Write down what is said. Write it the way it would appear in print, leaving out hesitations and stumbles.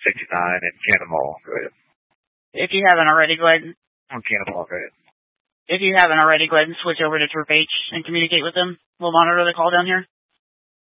69 and Cannonball. Go ahead. If you haven't already, go ahead. On Cannonball, go ahead. If you haven't already, go ahead and switch over to Troop H and communicate with them. We'll monitor the call down here.